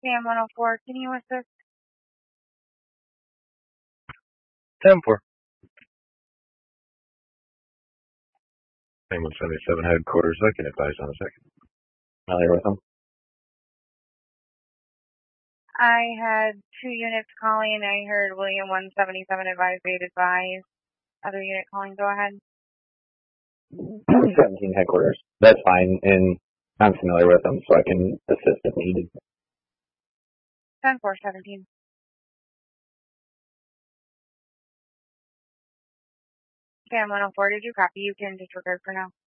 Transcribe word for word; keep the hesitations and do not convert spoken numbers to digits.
Sam one oh four, can you assist? ten four. Sam one seventy-seven headquarters, I can advise on a second. Familiar with them? I had two units calling. I heard William one seventy-seven advise eight advise. Other unit calling, go ahead. seventeen headquarters. That's fine, and I'm familiar with them, so I can assist if needed. ten four seventeen. Sam one oh four, did you copy? You can disregard for now.